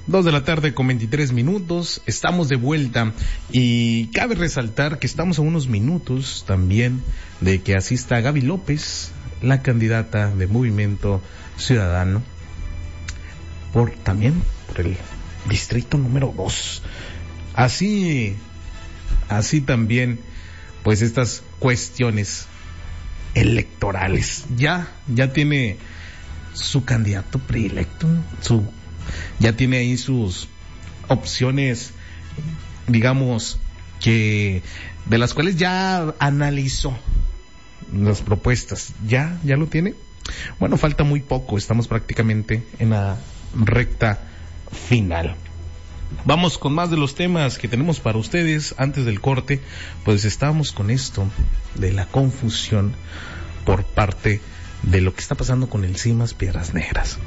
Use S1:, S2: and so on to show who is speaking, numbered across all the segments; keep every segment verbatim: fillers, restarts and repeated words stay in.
S1: Dos de la tarde con veintitrés minutos, estamos de vuelta y cabe resaltar que estamos a unos minutos también de que asista Gaby López, la candidata de Movimiento Ciudadano, por también por el distrito número dos. Así, así también, pues estas cuestiones electorales. Ya, ya tiene su candidato predilecto, su ya tiene ahí sus opciones, digamos, que de las cuales ya analizó las propuestas. ¿Ya? ¿Ya lo tiene? Bueno, falta muy poco, estamos prácticamente en la recta final. Vamos con más de los temas que tenemos para ustedes. Antes del corte, pues estábamos con esto de la confusión por parte de lo que está pasando con el CIMAS Piedras Negras.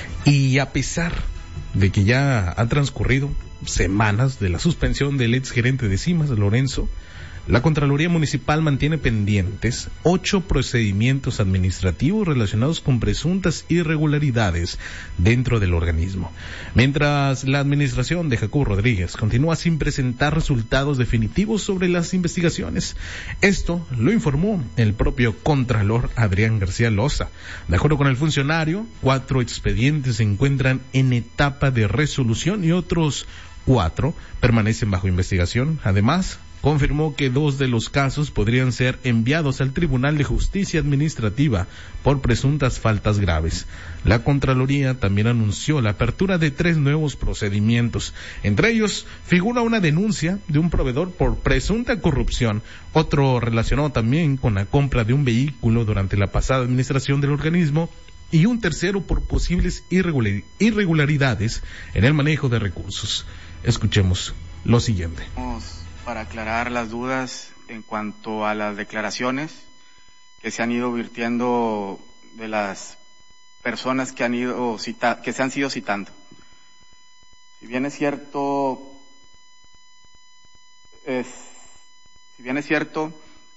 S1: Y a pesar de que ya han transcurrido semanas de la suspensión del exgerente de CIMAS, Lorenzo, la Contraloría Municipal mantiene pendientes ocho procedimientos administrativos relacionados con presuntas irregularidades dentro del organismo, mientras la administración de Jacobo Rodríguez continúa sin presentar resultados definitivos sobre las investigaciones. Esto lo informó el propio Contralor Adrián García Loza. De acuerdo con el funcionario, cuatro expedientes se encuentran en etapa de resolución y otros cuatro permanecen bajo investigación. Además, confirmó que dos de los casos podrían ser enviados al Tribunal de Justicia Administrativa por presuntas faltas graves. La Contraloría también anunció la apertura de tres nuevos procedimientos. Entre ellos figura una denuncia de un proveedor por presunta corrupción, otro relacionado también con la compra de un vehículo durante la pasada administración del organismo, y un tercero por posibles irregularidades en el manejo de recursos. Escuchemos lo siguiente.
S2: Para aclarar las dudas en cuanto a las declaraciones que se han ido virtiendo de las personas que han ido cita, que se han sido citando. Si bien es cierto, es, si bien es cierto,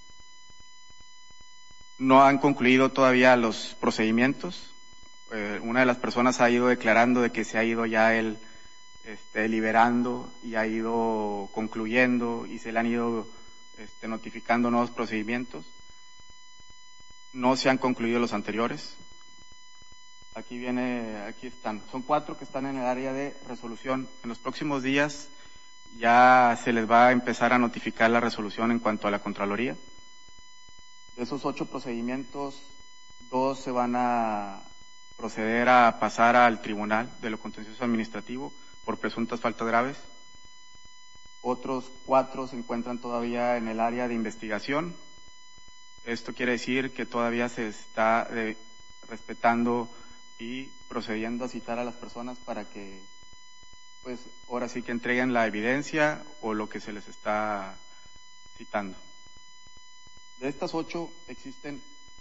S2: no han concluido todavía los procedimientos. Eh, una de las personas ha ido declarando de que se ha ido ya el Este, liberando y ha ido concluyendo y se le han ido este, notificando nuevos procedimientos. No se han concluido los anteriores. Aquí viene, aquí están. Son cuatro que están en el área de resolución. En los próximos días ya se les va a empezar a notificar la resolución en cuanto a la Contraloría. De esos ocho procedimientos, dos se van a proceder a pasar al Tribunal de lo Contencioso Administrativo por presuntas faltas graves. Otros cuatro se encuentran todavía en el área de investigación. Esto quiere decir que todavía se está eh, respetando y procediendo a citar a las personas para que, pues, ahora sí que entreguen la evidencia o lo que se les está citando. De estas ocho existen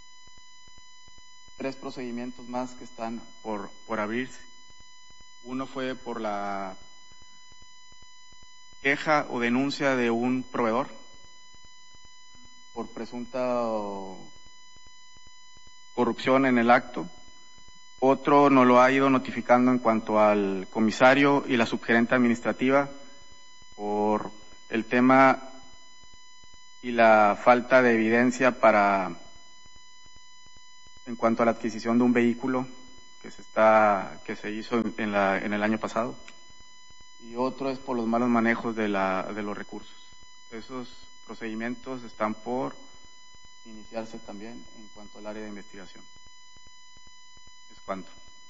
S2: tres procedimientos más que están por, por abrirse. Uno fue por la queja o denuncia de un proveedor por presunta corrupción en el acto. Otro nos lo ha ido notificando en cuanto al comisario y la subgerente administrativa por el tema y la falta de evidencia para en cuanto a la adquisición de un vehículo que se está que se hizo en la en el año pasado, y otro es por los malos manejos de la de los recursos. Esos procedimientos están por iniciarse también en cuanto al área de investigación. Es cuanto.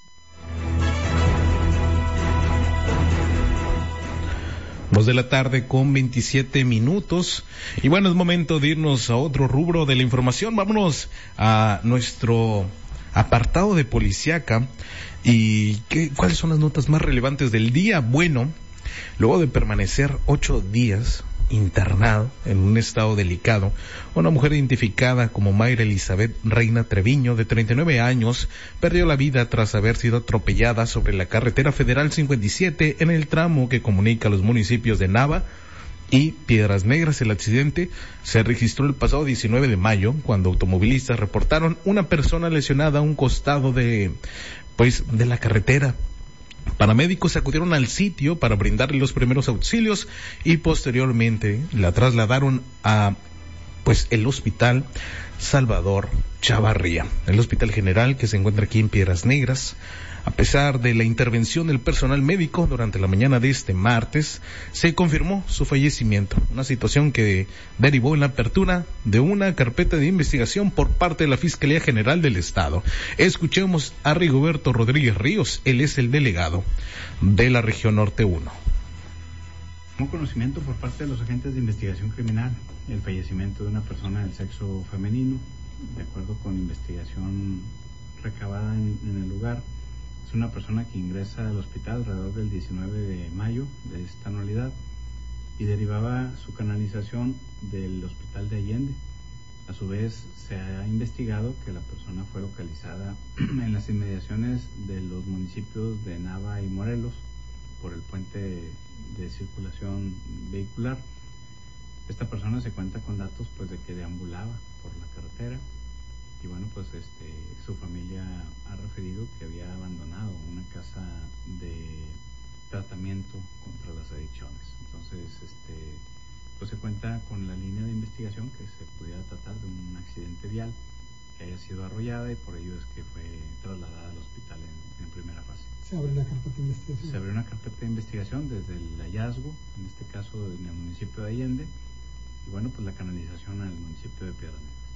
S1: Dos de la tarde con veintisiete minutos. Y bueno, es momento de irnos a otro rubro de la información. Vámonos a nuestro apartado de Policiaca. ¿Y qué, cuáles son las notas más relevantes del día? Bueno, luego de permanecer ocho días internado en un estado delicado, una mujer identificada como Mayra Elizabeth Reina Treviño, de treinta y nueve años, perdió la vida tras haber sido atropellada sobre la carretera federal cincuenta y siete en el tramo que comunica los municipios de Nava y Piedras Negras. El accidente se registró el pasado diecinueve de mayo, cuando automovilistas reportaron una persona lesionada a un costado de, pues, de la carretera. Paramédicos acudieron al sitio para brindarle los primeros auxilios y posteriormente la trasladaron a pues el Hospital Salvador Chavarría, el Hospital General que se encuentra aquí en Piedras Negras. A pesar de la intervención del personal médico durante la mañana de este martes, se confirmó su fallecimiento, una situación que derivó en la apertura de una carpeta de investigación por parte de la Fiscalía General del Estado. Escuchemos a Rigoberto Rodríguez Ríos, él es el delegado de la Región Norte uno.
S3: Como conocimiento por parte de los agentes de investigación criminal, el fallecimiento de una persona del sexo femenino, de acuerdo con investigación recabada en, en el lugar. Es una persona que ingresa al hospital alrededor del diecinueve de mayo de esta anualidad y derivaba su canalización del hospital de Allende. A su vez, se ha investigado que la persona fue localizada en las inmediaciones de los municipios de Nava y Morelos por el puente de circulación vehicular. Esta persona se cuenta con datos pues de que deambulaba por la carretera. Y bueno, pues este, su familia ha referido que había abandonado una casa de tratamiento contra las adicciones. Entonces, este, pues se cuenta con la línea de investigación que se pudiera tratar de un accidente vial que haya sido arrollada y por ello es que fue trasladada al hospital en, en primera fase.
S4: ¿Se abre una carpeta de investigación?
S3: Se abrió una carpeta de investigación desde el hallazgo, en este caso en el municipio de Allende, y bueno, pues la canalización al municipio de Piedras Negras.